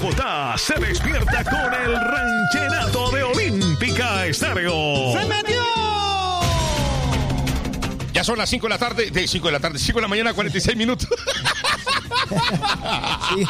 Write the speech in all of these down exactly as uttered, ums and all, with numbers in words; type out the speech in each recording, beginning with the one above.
Bogotá se despierta con el ranchenato de Olímpica Estéreo. ¡Se metió! Ya son las cinco de la tarde, de cinco de la tarde, cinco de la mañana, cuarenta y seis minutos. Sí.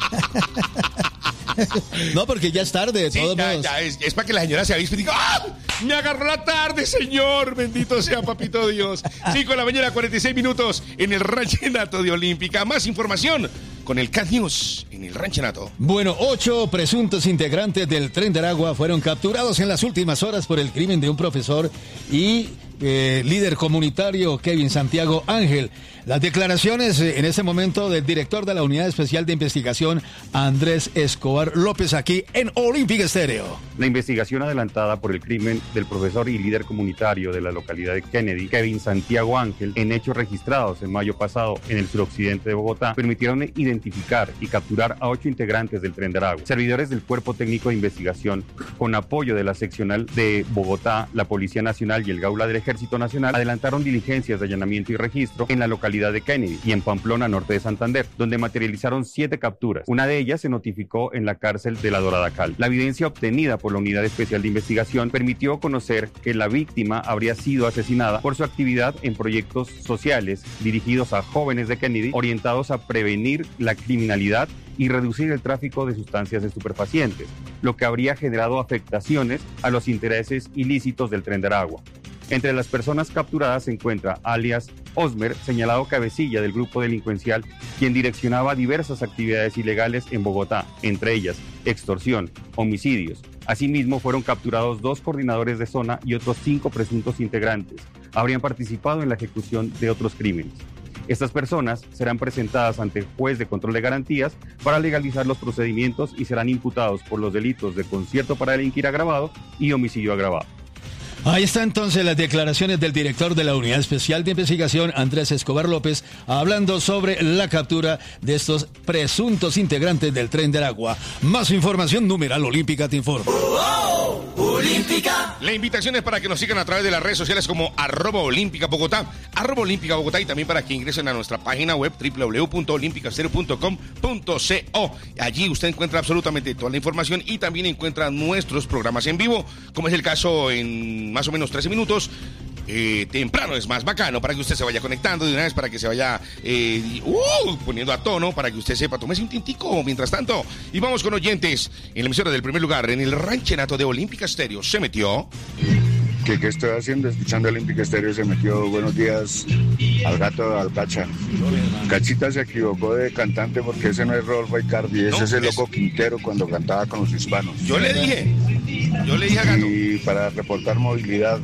No, porque ya es tarde, de Sí, todos ya, modos. ya, es, es para que la señora se avispe y diga, ¡ah! Me agarró la tarde, señor. Bendito sea, papito Dios. cinco de la mañana, cuarenta y seis minutos en el ranchenato de Olímpica. Más información con el Cat News en el ranchenato. Bueno, ocho presuntos integrantes del Tren de Aragua fueron capturados en las últimas horas por el crimen de un profesor y eh, líder comunitario Kevin Santiago Ángel. Las declaraciones eh, en este momento del director de la Unidad Especial de Investigación, Andrés Escobar López, aquí en Olímpica Estéreo. La investigación adelantada por el crimen del profesor y líder comunitario de la localidad de Kennedy, Kevin Santiago Ángel, en hechos registrados en mayo pasado en el suroccidente de Bogotá, permitieron identificar y capturar a ocho integrantes del Tren de Aragua. Servidores del Cuerpo Técnico de Investigación, con apoyo de la seccional de Bogotá, la Policía Nacional y el Gaula del Ejército Nacional, adelantaron diligencias de allanamiento y registro en la localidad de Kennedy y en Pamplona, norte de Santander, donde materializaron siete capturas. Una de ellas se notificó en la cárcel de la Dorada Cal. La evidencia obtenida por la Unidad Especial de Investigación permitió conocer que la víctima habría sido asesinada por su actividad en proyectos sociales dirigidos a jóvenes de Kennedy, orientados a prevenir la criminalidad y reducir el tráfico de sustancias estupefacientes, lo que habría generado afectaciones a los intereses ilícitos del Tren de Aragua. Entre las personas capturadas se encuentra alias Osmer, señalado cabecilla del grupo delincuencial, quien direccionaba diversas actividades ilegales en Bogotá, entre ellas extorsión, homicidios. Asimismo, fueron capturados dos coordinadores de zona y otros cinco presuntos integrantes. Habrían participado en la ejecución de otros crímenes. Estas personas serán presentadas ante el juez de control de garantías para legalizar los procedimientos y serán imputados por los delitos de concierto para delinquir agravado y homicidio agravado. Ahí está entonces las declaraciones del director de la Unidad Especial de Investigación, Andrés Escobar López, hablando sobre la captura de estos presuntos integrantes del Tren de Aragua. Más información, numeral Olímpica te informa. Oh, oh, Olímpica. La invitación es para que nos sigan a través de las redes sociales como arroba Olímpica Bogotá, arroba Olímpica Bogotá, y también para que ingresen a nuestra página web doble u doble u doble u punto olímpica estéreo punto com punto co. Allí usted encuentra absolutamente toda la información y también encuentra nuestros programas en vivo, como es el caso en más o menos trece minutos. Eh, temprano es más bacano para que usted se vaya conectando de una vez, para que se vaya eh, uh, poniendo a tono, para que usted sepa, tómese un tintico mientras tanto. Y vamos con oyentes en la emisora del primer lugar, en el ranchenato de Olímpica Estéreo. Se metió. ¿Qué, ¿Qué estoy haciendo? Escuchando Olímpica Estéreo. Se metió. Buenos días al gato de Alcacha. Cachita se equivocó de cantante porque ese no es Rodolfo Icardi, ese no, es el es... Loco Quintero cuando cantaba con los hispanos. Yo le dije, yo le dije a Gato. Y para reportar movilidad,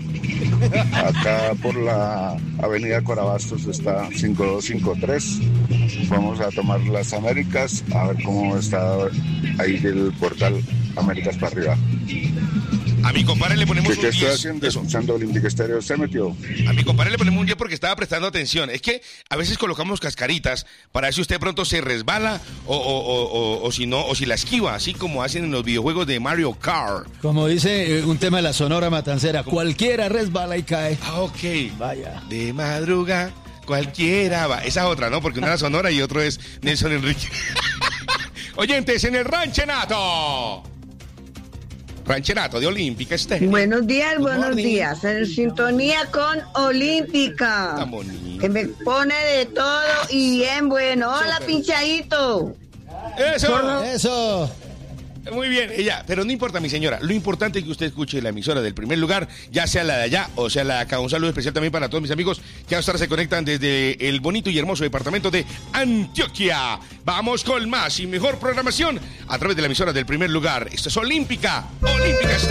acá por la avenida Corabastos está cinco dos cinco tres. Vamos a tomar las Américas, a ver cómo está ahí el portal Américas para arriba. A mi compadre le ponemos ¿Qué, un ¿Qué diez. estoy haciendo? Eso. Escuchando Olímpica Estéreo. Se metió. A mi compadre le ponemos un diez porque estaba prestando atención. Es que a veces colocamos cascaritas para ver si usted pronto se resbala o, o, o, o, o si no, o si la esquiva, así como hacen en los videojuegos de Mario Kart. Como dice eh, un tema de la Sonora Matancera, cualquiera resbala y cae. Ah, ok. Vaya. De madruga, cualquiera va. Esa es otra, ¿no? Porque una era Sonora y otro es Nelson Enrique. Oyentes, en el ranchenato. Ranchenato de Olímpica Estéreo. Buenos días, Good buenos morning. días. En sintonía con Olímpica. Tan bonito. Que me pone de todo y bien bueno. Hola, Súper. pinchadito. Eso. Eso. Muy bien, ella, pero no importa, mi señora. Lo importante es que usted escuche la emisora del primer lugar, ya sea la de allá o sea la de acá. Un saludo especial también para todos mis amigos que ahora se conectan desde el bonito y hermoso departamento de Antioquia. Vamos con más y mejor programación a través de la emisora del primer lugar. Esto es Olímpica, Olímpica Estéreo.